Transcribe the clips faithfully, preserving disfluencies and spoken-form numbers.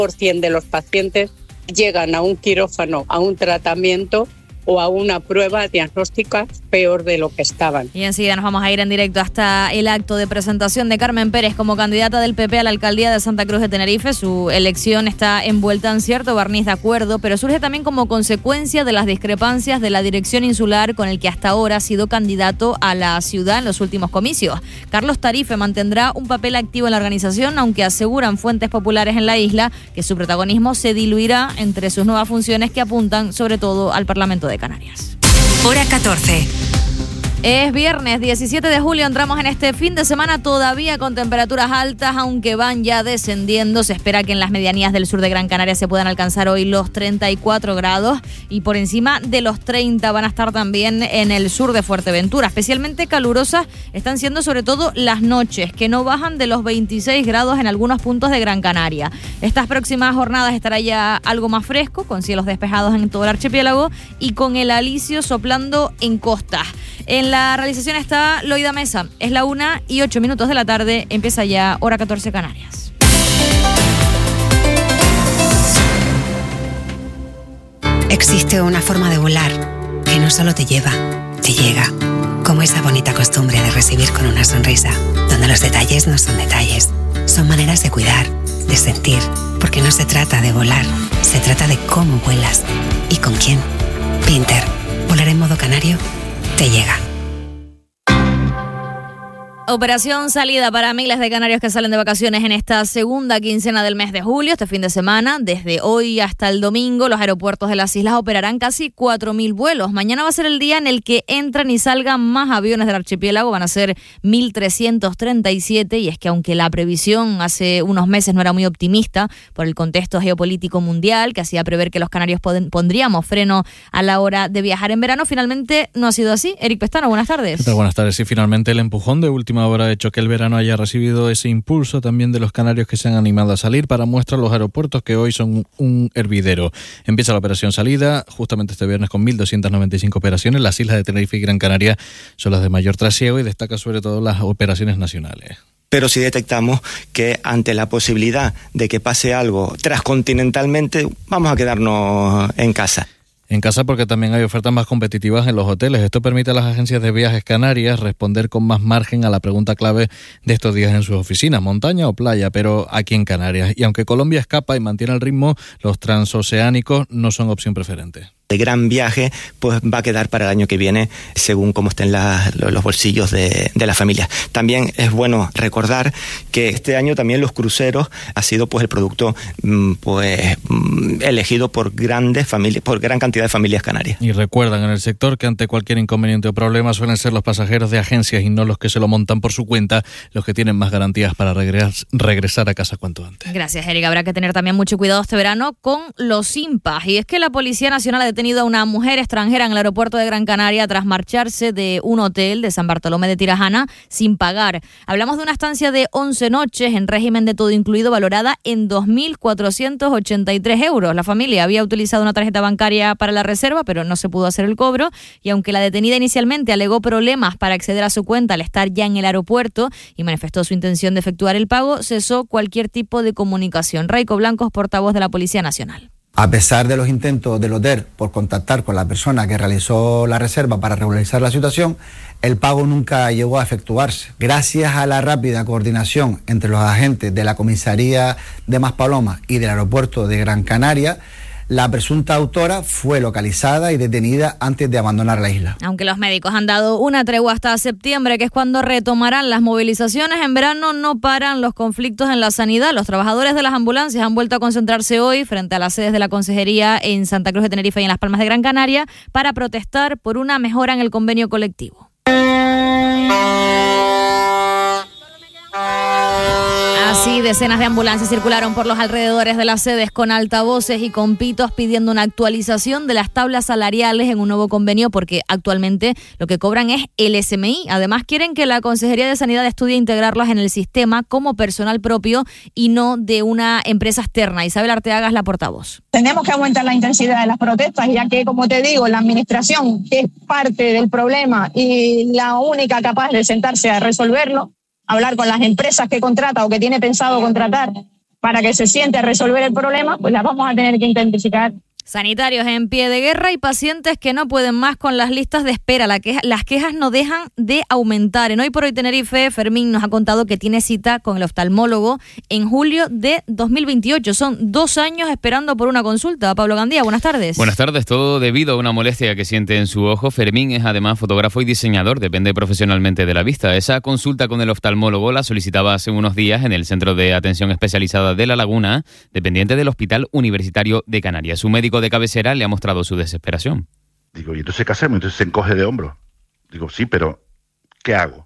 por ciento de los pacientes llegan a un quirófano, a un tratamiento o a una prueba diagnóstica peor de lo que estaban. Y enseguida nos vamos a ir en directo hasta el acto de presentación de Carmen Pérez como candidata del P P a la alcaldía de Santa Cruz de Tenerife. Su elección está envuelta en cierto barniz de acuerdo, pero surge también como consecuencia de las discrepancias de la dirección insular con el que hasta ahora ha sido candidato a la ciudad en los últimos comicios. Carlos Tarife mantendrá un papel activo en la organización, aunque aseguran fuentes populares en la isla que su protagonismo se diluirá entre sus nuevas funciones que apuntan sobre todo al Parlamento de Canarias. Hora catorce. Es viernes diecisiete de julio, entramos en este fin de semana todavía con temperaturas altas, aunque van ya descendiendo. Se espera que en las medianías del sur de Gran Canaria se puedan alcanzar hoy los treinta y cuatro grados y por encima de los treinta van a estar también en el sur de Fuerteventura. Especialmente calurosas están siendo sobre todo las noches, que no bajan de los veintiséis grados en algunos puntos de Gran Canaria. Estas próximas jornadas estará ya algo más fresco, con cielos despejados en todo el archipiélago y con el alisio soplando en costas. En la realización está Loida Mesa. Es la una y ocho minutos de la tarde. Empieza ya Hora catorce Canarias. Existe una forma de volar que no solo te lleva, te llega. Como esa bonita costumbre de recibir con una sonrisa, donde los detalles no son detalles. Son maneras de cuidar, de sentir. Porque no se trata de volar, se trata de cómo vuelas y con quién. Pinter, volar en modo canario, te llega. Operación salida para miles de canarios que salen de vacaciones en esta segunda quincena del mes de julio, este fin de semana. Desde hoy hasta el domingo, los aeropuertos de las islas operarán casi cuatro mil vuelos. Mañana va a ser el día en el que entran y salgan más aviones del archipiélago. Van a ser mil trescientos treinta y siete y es que aunque la previsión hace unos meses no era muy optimista por el contexto geopolítico mundial, que hacía prever que los canarios pondríamos freno a la hora de viajar en verano, finalmente no ha sido así. Eric Pestano, buenas tardes. ¿Qué tal? Buenas tardes. Sí, finalmente el empujón de última hora ha hecho que el verano haya recibido ese impulso también de los canarios que se han animado a salir. Para muestra, los aeropuertos que hoy son un hervidero. Empieza la operación salida justamente este viernes con mil doscientas noventa y cinco operaciones. Las islas de Tenerife y Gran Canaria son las de mayor trasiego y destaca sobre todo las operaciones nacionales. Pero si detectamos que ante la posibilidad de que pase algo transcontinentalmente, vamos a quedarnos en casa. En casa porque también hay ofertas más competitivas en los hoteles. Esto permite a las agencias de viajes canarias responder con más margen a la pregunta clave de estos días en sus oficinas, montaña o playa, pero aquí en Canarias. Y aunque Colombia escapa y mantiene el ritmo, los transoceánicos no son opción preferente. El gran viaje pues va a quedar para el año que viene según cómo estén la, los bolsillos de, de las familias. También es bueno recordar que este año también los cruceros ha sido pues el producto pues elegido por grandes familias, por gran cantidad de familias canarias. Y recuerdan en el sector que ante cualquier inconveniente o problema suelen ser los pasajeros de agencias y no los que se lo montan por su cuenta los que tienen más garantías para regres, regresar a casa cuanto antes. Gracias, Eric. Habrá que tener también mucho cuidado este verano con los impas. Y es que la Policía Nacional ha detenido a una mujer extranjera en el aeropuerto de Gran Canaria tras marcharse de un hotel de San Bartolomé de Tirajana sin pagar. Hablamos de una estancia de once noches en régimen de todo incluido valorada en dos mil cuatrocientos ochenta y tres euros. La familia había utilizado una tarjeta bancaria para la reserva, pero no se pudo hacer el cobro y aunque la detenida inicialmente alegó problemas para acceder a su cuenta al estar ya en el aeropuerto y manifestó su intención de efectuar el pago, cesó cualquier tipo de comunicación. Raico Blancos, portavoz de la Policía Nacional. A pesar de los intentos del hotel por contactar con la persona que realizó la reserva para regularizar la situación, el pago nunca llegó a efectuarse. Gracias a la rápida coordinación entre los agentes de la comisaría de Maspalomas y del aeropuerto de Gran Canaria, la presunta autora fue localizada y detenida antes de abandonar la isla. Aunque los médicos han dado una tregua hasta septiembre, que es cuando retomarán las movilizaciones, en verano no paran los conflictos en la sanidad. Los trabajadores de las ambulancias han vuelto a concentrarse hoy frente a las sedes de la Consejería en Santa Cruz de Tenerife y en Las Palmas de Gran Canaria para protestar por una mejora en el convenio colectivo. Así, decenas de ambulancias circularon por los alrededores de las sedes con altavoces y con pitos pidiendo una actualización de las tablas salariales en un nuevo convenio porque actualmente lo que cobran es el S M I. Además, quieren que la Consejería de Sanidad estudie integrarlas en el sistema como personal propio y no de una empresa externa. Isabel Arteaga es la portavoz. Tenemos que aumentar la intensidad de las protestas, ya que, como te digo, la administración, que es parte del problema y la única capaz de sentarse a resolverlo, hablar con las empresas que contrata o que tiene pensado contratar para que se siente a resolver el problema, pues las vamos a tener que intensificar. Sanitarios en pie de guerra y pacientes que no pueden más con las listas de espera. La queja, las quejas no dejan de aumentar. En Hoy por Hoy Tenerife, Fermín nos ha contado que tiene cita con el oftalmólogo en julio de dos mil veintiocho. Son dos años esperando por una consulta. Pablo Gandía, buenas tardes. Buenas tardes. Todo debido a una molestia que siente en su ojo. Fermín es además fotógrafo y diseñador. Depende profesionalmente de la vista. Esa consulta con el oftalmólogo la solicitaba hace unos días en el Centro de Atención Especializada de La Laguna, dependiente del Hospital Universitario de Canarias. Su médico de cabecera le ha mostrado su desesperación. Digo, ¿y entonces qué hacemos? Entonces se encoge de hombros. Digo, sí, pero ¿qué hago?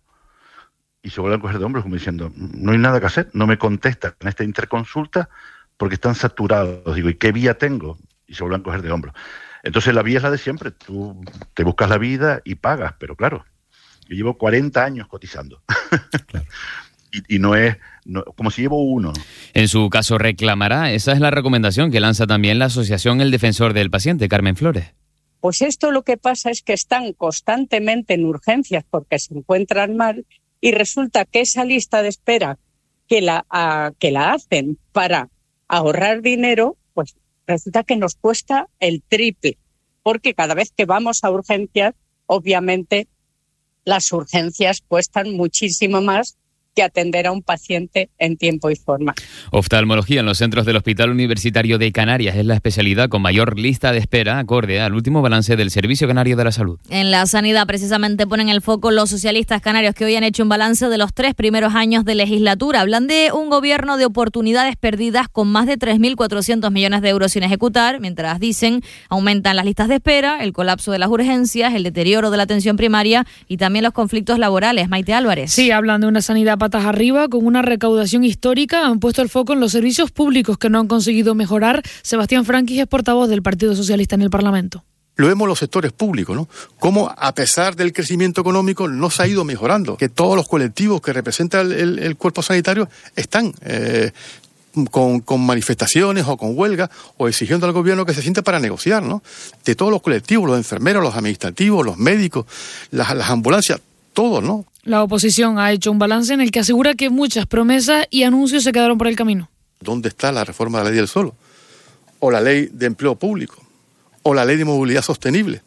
Y se vuelve a encoger de hombros como diciendo, no hay nada que hacer, no me contesta en esta interconsulta porque están saturados. Digo, ¿y qué vía tengo? Y se vuelve a encoger de hombros. Entonces la vía es la de siempre, tú te buscas la vida y pagas, pero claro, yo llevo cuarenta años cotizando. Claro. y, y no es... No, como si llevo uno. En su caso reclamará, esa es la recomendación que lanza también la asociación El Defensor del Paciente, Carmen Flores. Pues esto lo que pasa es que están constantemente en urgencias porque se encuentran mal y resulta que esa lista de espera que la, a, que la hacen para ahorrar dinero, pues resulta que nos cuesta el triple, porque cada vez que vamos a urgencias, obviamente las urgencias cuestan muchísimo más que atender a un paciente en tiempo y forma. Oftalmología en los centros del Hospital Universitario de Canarias es la especialidad con mayor lista de espera, acorde al último balance del Servicio Canario de la Salud. En la sanidad precisamente ponen el foco los socialistas canarios que hoy han hecho un balance de los tres primeros años de legislatura. Hablan de un gobierno de oportunidades perdidas con más de tres mil cuatrocientos millones de euros sin ejecutar, mientras dicen aumentan las listas de espera, el colapso de las urgencias, el deterioro de la atención primaria y también los conflictos laborales. Maite Álvarez. Sí, hablan de una sanidad patas arriba, con una recaudación histórica. Han puesto el foco en los servicios públicos que no han conseguido mejorar. Sebastián Franquis es portavoz del Partido Socialista en el Parlamento. Lo vemos en los sectores públicos, ¿no? Cómo a pesar del crecimiento económico no se ha ido mejorando. Que todos los colectivos que representa el, el, el cuerpo sanitario están eh, con, con manifestaciones o con huelga o exigiendo al gobierno que se siente para negociar, ¿no? De todos los colectivos, los enfermeros, los administrativos, los médicos, las, las ambulancias, todos, ¿no? La oposición ha hecho un balance en el que asegura que muchas promesas y anuncios se quedaron por el camino. ¿Dónde está la reforma de la ley del suelo? ¿O la ley de empleo público? ¿O la ley de movilidad sostenible?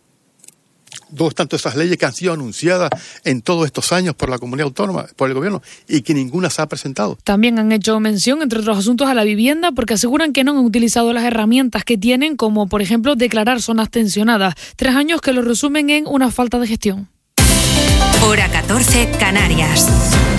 ¿Dónde están todas esas leyes que han sido anunciadas en todos estos años por la comunidad autónoma, por el gobierno, y que ninguna se ha presentado? También han hecho mención, entre otros asuntos, a la vivienda, porque aseguran que no han utilizado las herramientas que tienen, como por ejemplo declarar zonas tensionadas. Tres años que lo resumen en una falta de gestión. Hora catorce, Canarias.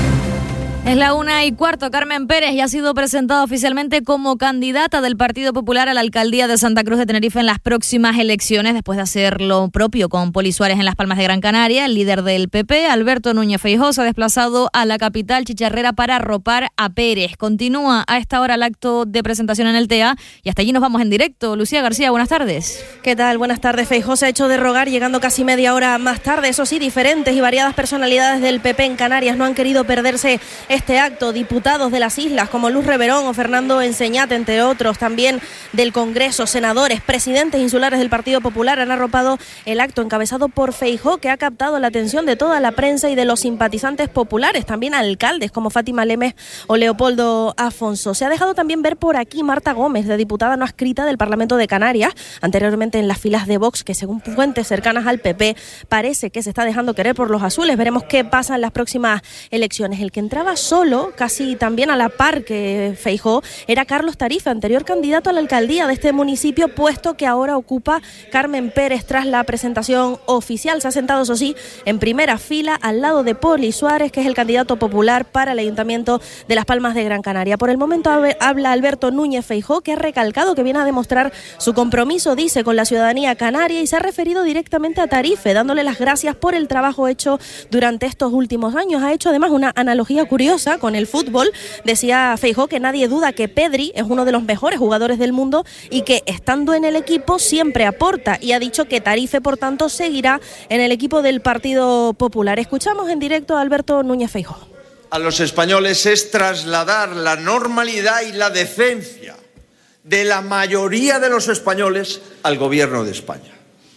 Es la una y cuarto. Carmen Pérez ya ha sido presentada oficialmente como candidata del Partido Popular a la alcaldía de Santa Cruz de Tenerife en las próximas elecciones, después de hacer lo propio con Poli Suárez en Las Palmas de Gran Canaria. El líder del P P, Alberto Núñez Feijóo, se ha desplazado a la capital chicharrera para arropar a Pérez. Continúa a esta hora el acto de presentación en el T E A y hasta allí nos vamos en directo. Lucía García, buenas tardes. ¿Qué tal? Buenas tardes. Feijóo se ha hecho de rogar llegando casi media hora más tarde. Eso sí, diferentes y variadas personalidades del P P en Canarias no han querido perderse este acto. Diputados de las islas como Luz Reverón o Fernando Enseñat, entre otros, también del Congreso, senadores, presidentes insulares del Partido Popular han arropado el acto encabezado por Feijóo, que ha captado la atención de toda la prensa y de los simpatizantes populares, también alcaldes como Fátima Lemes o Leopoldo Afonso. Se ha dejado también ver por aquí Marta Gómez, de diputada no adscrita del Parlamento de Canarias, anteriormente en las filas de Vox, que según fuentes cercanas al P P parece que se está dejando querer por los azules. Veremos qué pasa en las próximas elecciones. El que entraba solo, casi también a la par que Feijóo, era Carlos Tarifa, anterior candidato a la alcaldía de este municipio, puesto que ahora ocupa Carmen Pérez tras la presentación oficial. Se ha sentado, eso sí, en primera fila al lado de Poli Suárez, que es el candidato popular para el Ayuntamiento de Las Palmas de Gran Canaria. Por el momento habla Alberto Núñez Feijóo, que ha recalcado que viene a demostrar su compromiso, dice, con la ciudadanía canaria, y se ha referido directamente a Tarife, dándole las gracias por el trabajo hecho durante estos últimos años. Ha hecho además una analogía curiosa con el fútbol. Decía Feijóo que nadie duda que Pedri es uno de los mejores jugadores del mundo y que estando en el equipo siempre aporta, y ha dicho que Tarife, por tanto, seguirá en el equipo del Partido Popular. Escuchamos en directo a Alberto Núñez Feijóo. A los españoles es trasladar la normalidad y la decencia de la mayoría de los españoles al gobierno de España.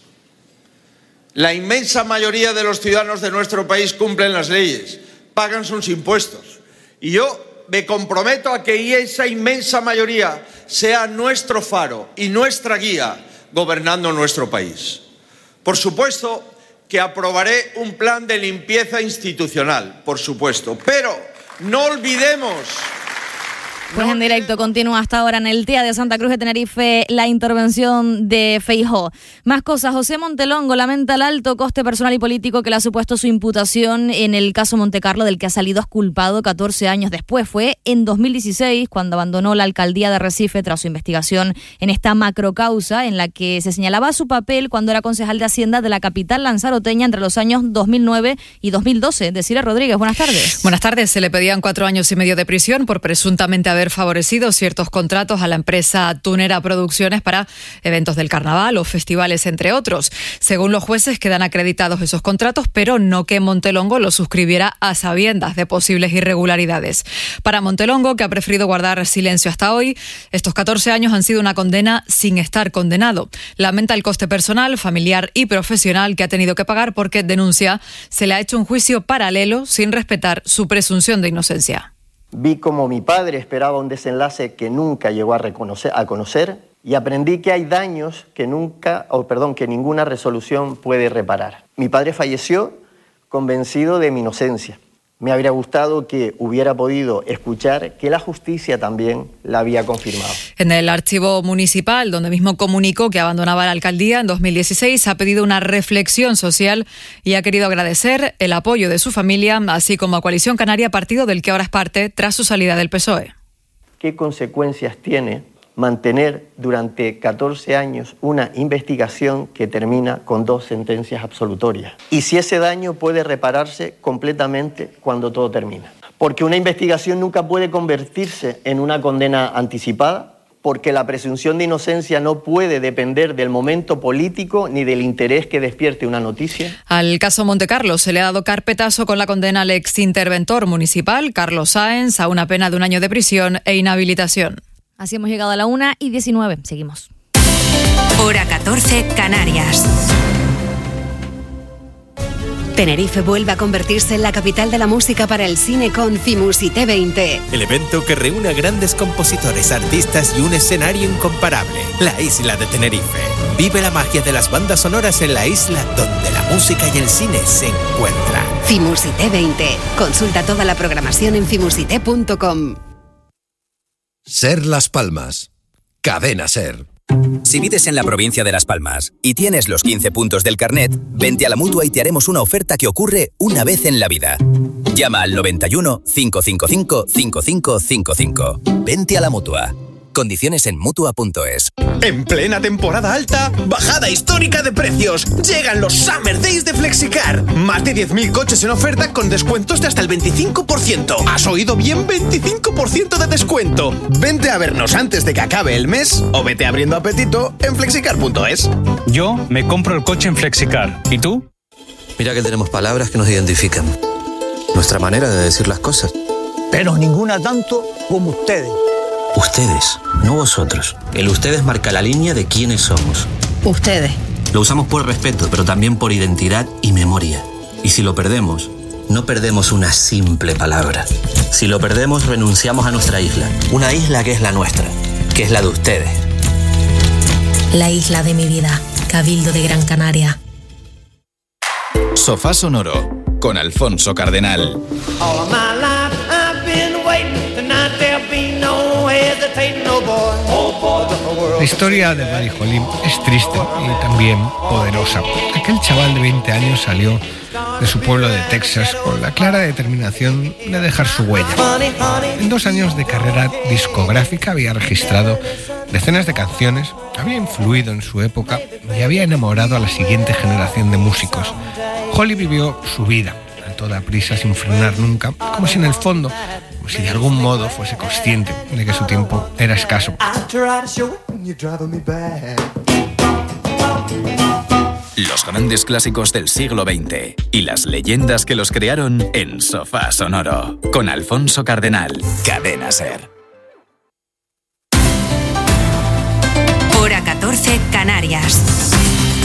La inmensa mayoría de los ciudadanos de nuestro país cumplen las leyes, pagan sus impuestos. Y yo me comprometo a que esa inmensa mayoría sea nuestro faro y nuestra guía gobernando nuestro país. Por supuesto que aprobaré un plan de limpieza institucional, por supuesto, pero no olvidemos... Pues en directo continúa hasta ahora en el T E A de Santa Cruz de Tenerife la intervención de Feijóo. Más cosas. José Montelongo lamenta el alto coste personal y político que le ha supuesto su imputación en el caso Montecarlo, del que ha salido exculpado catorce años después. Fue en dos mil dieciséis cuando abandonó la alcaldía de Arrecife tras su investigación en esta macrocausa en la que se señalaba su papel cuando era concejal de Hacienda de la capital lanzaroteña entre los años dos mil nueve y dos mil doce. Desiree Rodríguez, buenas tardes. Buenas tardes. Se le pedían cuatro años y medio de prisión por presuntamente haber favorecido ciertos contratos a la empresa Tunera Producciones para eventos del carnaval o festivales, entre otros. Según los jueces, quedan acreditados esos contratos, pero no que Montelongo los suscribiera a sabiendas de posibles irregularidades. Para Montelongo, que ha preferido guardar silencio hasta hoy, estos catorce años han sido una condena sin estar condenado. Lamenta el coste personal, familiar y profesional que ha tenido que pagar porque, denuncia, se le ha hecho un juicio paralelo sin respetar su presunción de inocencia. Vi como mi padre esperaba un desenlace que nunca llegó a, reconocer, a conocer y aprendí que hay daños que nunca, o perdón, que ninguna resolución puede reparar. Mi padre falleció convencido de mi inocencia. Me habría gustado que hubiera podido escuchar que la justicia también la había confirmado. En el archivo municipal, donde mismo comunicó que abandonaba la alcaldía en dos mil dieciséis, ha pedido una reflexión social y ha querido agradecer el apoyo de su familia, así como a Coalición Canaria, partido del que ahora es parte tras su salida del P S O E. ¿Qué consecuencias tiene mantener durante catorce años una investigación que termina con dos sentencias absolutorias? Y si ese daño puede repararse completamente cuando todo termina. Porque una investigación nunca puede convertirse en una condena anticipada, porque la presunción de inocencia no puede depender del momento político ni del interés que despierte una noticia. Al caso Montecarlo se le ha dado carpetazo con la condena al exinterventor municipal, Carlos Sáenz, a una pena de un año de prisión e inhabilitación. Así hemos llegado a la una y diecinueve. Seguimos. Hora catorce, Canarias. Tenerife vuelve a convertirse en la capital de la música para el cine con Fimusité veinte. El evento que reúne a grandes compositores, artistas y un escenario incomparable. La isla de Tenerife. Vive la magia de las bandas sonoras en la isla donde la música y el cine se encuentran. Fimusité veinte. Consulta toda la programación en fimusité punto com. Ser Las Palmas. Cadena Ser. Si vives en la provincia de Las Palmas y tienes los quince puntos del carnet, vente a la Mutua y te haremos una oferta que ocurre una vez en la vida. Llama al noventa y uno, cinco cinco cinco, cinco cinco cinco cinco. Vente a la Mutua. Condiciones en Mutua punto es. En plena temporada alta, bajada histórica de precios. Llegan los Summer Days de Flexicar. Más de diez mil coches en oferta con descuentos de hasta el veinticinco por ciento. ¿Has oído bien? veinticinco por ciento de descuento. Vente a vernos antes de que acabe el mes o vete abriendo apetito en flexicar punto es. Yo me compro el coche en Flexicar. ¿Y tú? Mira que tenemos palabras que nos identifican. Nuestra manera de decir las cosas. Pero ninguna tanto como ustedes. Ustedes, no vosotros. El ustedes marca la línea de quiénes somos. Ustedes. Lo usamos por respeto, pero también por identidad y memoria. Y si lo perdemos, no perdemos una simple palabra. Si lo perdemos, renunciamos a nuestra isla. Una isla que es la nuestra, que es la de ustedes. La isla de mi vida, Cabildo de Gran Canaria. Sofá Sonoro, con Alfonso Cardenal. La historia de Buddy Holly es triste y también poderosa. Aquel chaval de veinte años salió de su pueblo de Texas con la clara determinación de dejar su huella. En dos años de carrera discográfica había registrado decenas de canciones, había influido en su época y había enamorado a la siguiente generación de músicos. Holly vivió su vida a toda prisa, sin frenar nunca, como si en el fondo, como si de algún modo fuese consciente de que su tiempo era escaso. Los grandes clásicos del siglo veinte y las leyendas que los crearon en Sofá Sonoro, con Alfonso Cardenal. Cadena Ser. Hora catorce, Canarias.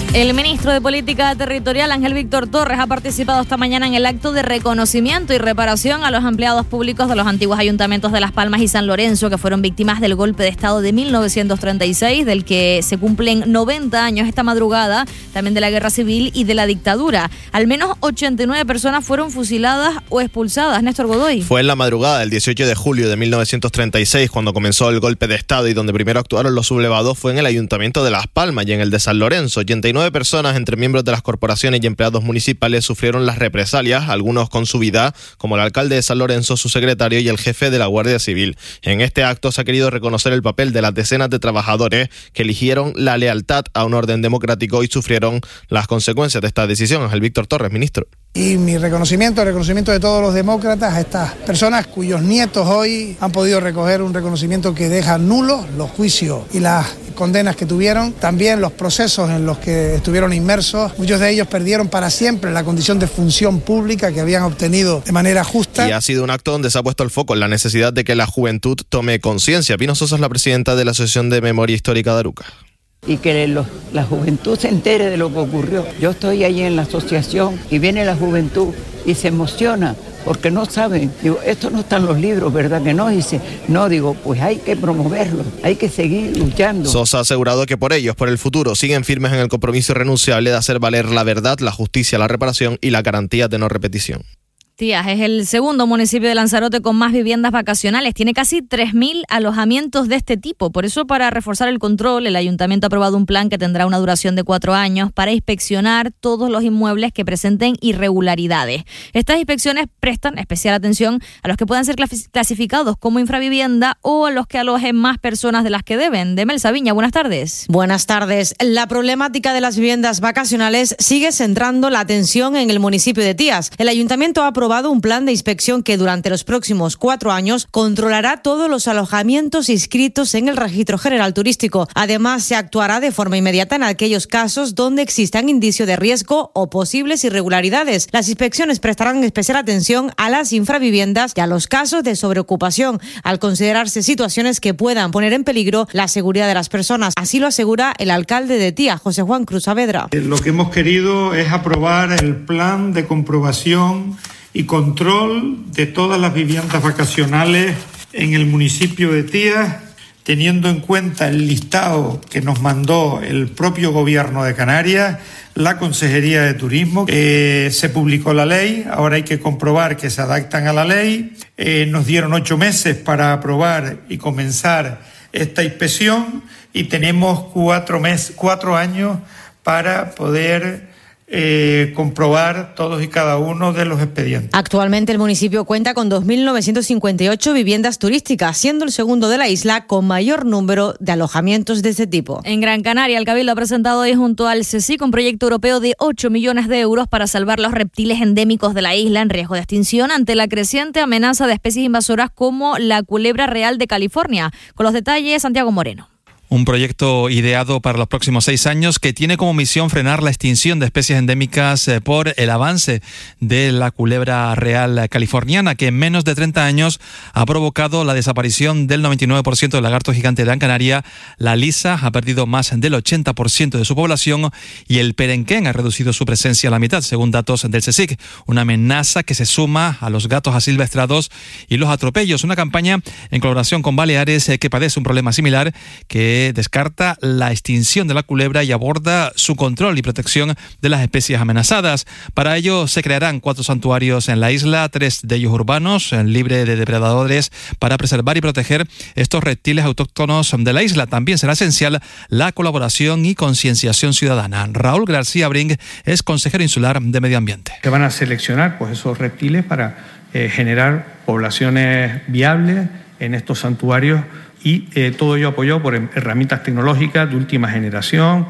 El ministro de Política Territorial, Ángel Víctor Torres, ha participado esta mañana en el acto de reconocimiento y reparación a los empleados públicos de los antiguos ayuntamientos de Las Palmas y San Lorenzo, que fueron víctimas del golpe de Estado de mil novecientos treinta y seis, del que se cumplen noventa años esta madrugada, también de la Guerra Civil y de la dictadura. Al menos ochenta y nueve personas fueron fusiladas o expulsadas. Néstor Godoy. Fue en la madrugada del dieciocho de julio de mil novecientos treinta y seis cuando comenzó el golpe de Estado, y donde primero actuaron los sublevados fue en el ayuntamiento de Las Palmas y en el de San Lorenzo. ochenta y nueve personas, entre miembros de las corporaciones y empleados municipales, sufrieron las represalias, algunos con su vida, como el alcalde de San Lorenzo, su secretario y el jefe de la Guardia Civil. En este acto se ha querido reconocer el papel de las decenas de trabajadores que eligieron la lealtad a un orden democrático y sufrieron las consecuencias de esta decisión. Ángel Víctor Torres, ministro. Y mi reconocimiento, el reconocimiento de todos los demócratas a estas personas cuyos nietos hoy han podido recoger un reconocimiento que deja nulos los juicios y las condenas que tuvieron, también los procesos en los que estuvieron inmersos. Muchos de ellos perdieron para siempre la condición de función pública que habían obtenido de manera justa. Y ha sido un acto donde se ha puesto el foco en la necesidad de que la juventud tome conciencia. Pino Sosa es la presidenta de la Asociación de Memoria Histórica de Arucas. Y que los, la juventud se entere de lo que ocurrió. Yo estoy allí en la asociación y viene la juventud y se emociona porque no saben. Digo, esto no está en los libros, ¿verdad que no? Y dice, no, digo, pues hay que promoverlo, hay que seguir luchando. Sosa ha asegurado que por ellos, por el futuro, siguen firmes en el compromiso irrenunciable de hacer valer la verdad, la justicia, la reparación y la garantía de no repetición. Tías es el segundo municipio de Lanzarote con más viviendas vacacionales. Tiene casi tres mil alojamientos de este tipo. Por eso, para reforzar el control, el ayuntamiento ha aprobado un plan que tendrá una duración de cuatro años para inspeccionar todos los inmuebles que presenten irregularidades. Estas inspecciones prestan especial atención a los que puedan ser clasificados como infravivienda o a los que alojen más personas de las que deben. Demel Sabiña, buenas tardes. Buenas tardes. La problemática de las viviendas vacacionales sigue centrando la atención en el municipio de Tías. El ayuntamiento ha aprobado un plan de inspección que durante los próximos cuatro años controlará todos los alojamientos inscritos en el Registro General Turístico. Además, se actuará de forma inmediata en aquellos casos donde existan indicios de riesgo o posibles irregularidades. Las inspecciones prestarán especial atención a las infraviviendas y a los casos de sobreocupación, al considerarse situaciones que puedan poner en peligro la seguridad de las personas. Así lo asegura el alcalde de Tía, José Juan Cruz Saavedra. Lo que hemos querido es aprobar el plan de comprobación y control de todas las viviendas vacacionales en el municipio de Tías, teniendo en cuenta el listado que nos mandó el propio Gobierno de Canarias, la Consejería de Turismo. Eh, se publicó la ley, ahora hay que comprobar que se adaptan a la ley. Eh, nos dieron ocho meses para aprobar y comenzar esta inspección y tenemos cuatro, mes, cuatro años para poder Eh, comprobar todos y cada uno de los expedientes. Actualmente el municipio cuenta con dos mil novecientas cincuenta y ocho viviendas turísticas, siendo el segundo de la isla con mayor número de alojamientos de este tipo. En Gran Canaria, el Cabildo ha presentado hoy junto al CSIC un proyecto europeo de ocho millones de euros para salvar los reptiles endémicos de la isla en riesgo de extinción ante la creciente amenaza de especies invasoras como la culebra real de California. Con los detalles, Santiago Moreno. Un proyecto ideado para los próximos seis años que tiene como misión frenar la extinción de especies endémicas por el avance de la culebra real californiana, que en menos de treinta años ha provocado la desaparición del noventa y nueve por ciento del lagarto gigante de Gran Canaria. La lisa ha perdido más del ochenta por ciento de su población y el perenquén ha reducido su presencia a la mitad, según datos del CSIC. Una amenaza que se suma a los gatos asilvestrados y los atropellos. Una campaña en colaboración con Baleares que padece un problema similar, que descarta la extinción de la culebra y aborda su control y protección de las especies amenazadas. Para ello se crearán cuatro santuarios en la isla, tres de ellos urbanos, libres de depredadores, para preservar y proteger estos reptiles autóctonos de la isla. También será esencial la colaboración y concienciación ciudadana. Raúl García Brink es consejero insular de Medio Ambiente. Se van a seleccionar pues, esos reptiles para eh, generar poblaciones viables en estos santuarios y eh, todo ello apoyado por herramientas tecnológicas de última generación.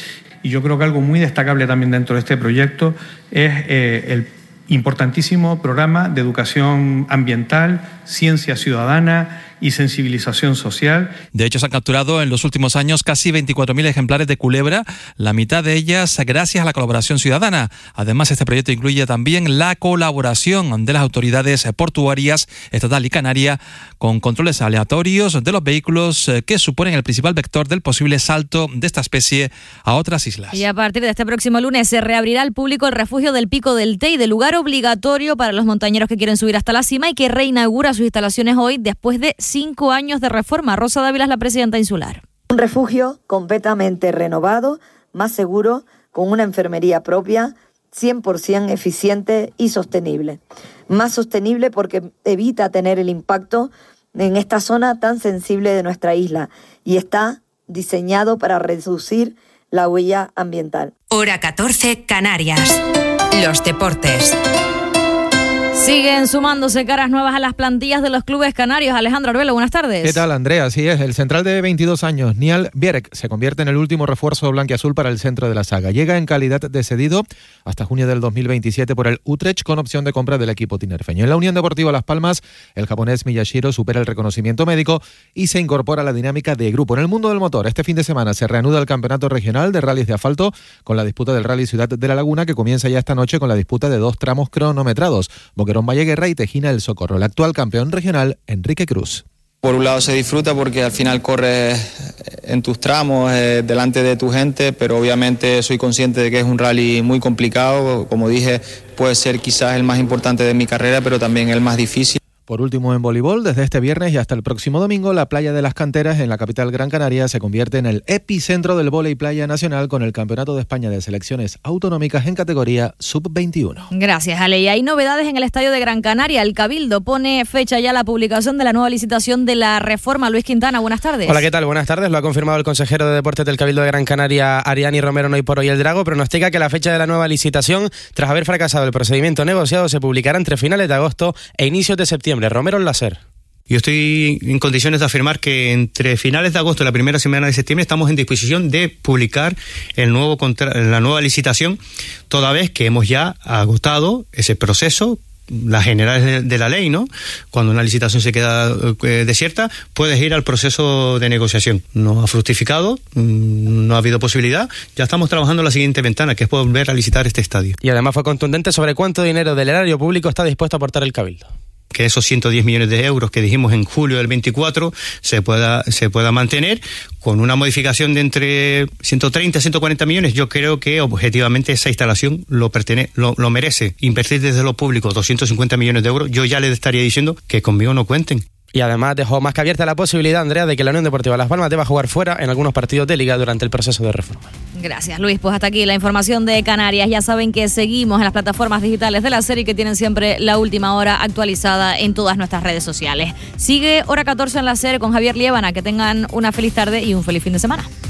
Y yo creo que algo muy destacable también dentro de este proyecto es eh, el importantísimo programa de educación ambiental, ciencia ciudadana, y sensibilización social. De hecho, se han capturado en los últimos años casi veinticuatro mil ejemplares de culebra, la mitad de ellas gracias a la colaboración ciudadana. Además, este proyecto incluye también la colaboración de las autoridades portuarias, estatal y canaria, con controles aleatorios de los vehículos que suponen el principal vector del posible salto de esta especie a otras islas. Y a partir de este próximo lunes se reabrirá al público el refugio del Pico del Tei, lugar obligatorio para los montañeros que quieren subir hasta la cima y que reinaugura sus instalaciones hoy después de cinco años de reforma. Rosa Dávila es la presidenta insular. Un refugio completamente renovado, más seguro, con una enfermería propia, cien por ciento eficiente y sostenible. Más sostenible porque evita tener el impacto en esta zona tan sensible de nuestra isla y está diseñado para reducir la huella ambiental. Hora catorce, Canarias. Los deportes. Siguen sumándose caras nuevas a las plantillas de los clubes canarios. Alejandro Arbelo, buenas tardes. ¿Qué tal, Andrea? Así es, el central de veintidós años, Niall Bierk, se convierte en el último refuerzo blanquiazul para el centro de la saga. Llega en calidad de cedido hasta junio del dos mil veintisiete por el Utrecht con opción de compra del equipo tinerfeño. En la Unión Deportiva Las Palmas, el japonés Miyashiro supera el reconocimiento médico y se incorpora a la dinámica de grupo. En el mundo del motor, este fin de semana se reanuda el campeonato regional de rallies de asfalto con la disputa del Rally Ciudad de la Laguna, que comienza ya esta noche con la disputa de dos tramos cronometrados, Boquerón Valleguerra y Tejina El Socorro. El actual campeón regional, Enrique Cruz. Por un lado se disfruta porque al final corres en tus tramos, eh, delante de tu gente, pero obviamente soy consciente de que es un rally muy complicado. Como dije, puede ser quizás el más importante de mi carrera, pero también el más difícil. Por último, en voleibol, desde este viernes y hasta el próximo domingo, la Playa de las Canteras en la capital Gran Canaria se convierte en el epicentro del vóley playa nacional con el Campeonato de España de Selecciones Autonómicas en categoría sub veintiuno. Gracias, Ale. Y hay novedades en el Estadio de Gran Canaria. El Cabildo pone fecha ya a la publicación de la nueva licitación de la reforma. Luis Quintana, buenas tardes. Hola, ¿qué tal? Buenas tardes. Lo ha confirmado el consejero de Deportes del Cabildo de Gran Canaria, Ariani Romero No y por hoy el Drago, pronostica que la fecha de la nueva licitación, tras haber fracasado el procedimiento negociado, se publicará entre finales de agosto e inicios de septiembre. Romero en la SER. Yo estoy en condiciones de afirmar que entre finales de agosto y la primera semana de septiembre estamos en disposición de publicar el nuevo contra- la nueva licitación, toda vez que hemos ya agotado ese proceso, las generales de, de la ley, ¿no? Cuando una licitación se queda eh, desierta, puedes ir al proceso de negociación. No ha fructificado, mmm, no ha habido posibilidad. Ya estamos trabajando en la siguiente ventana, que es volver a licitar este estadio. Y además fue contundente sobre cuánto dinero del erario público está dispuesto a aportar el Cabildo. Que esos ciento diez millones de euros que dijimos en julio del veinticuatro se pueda se pueda mantener con una modificación de entre ciento treinta y ciento cuarenta millones. Yo creo que objetivamente esa instalación lo pertene, lo, lo merece. Invertir desde lo público doscientos cincuenta millones de euros, yo ya le estaría diciendo que conmigo no cuenten. Y además dejó más que abierta la posibilidad, Andrea, de que la Unión Deportiva Las Palmas deba jugar fuera en algunos partidos de Liga durante el proceso de reforma. Gracias, Luis. Pues hasta aquí la información de Canarias. Ya saben que seguimos en las plataformas digitales de la serie, que tienen siempre la última hora actualizada en todas nuestras redes sociales. Sigue Hora catorce en la serie con Javier Liébana. Que tengan una feliz tarde y un feliz fin de semana.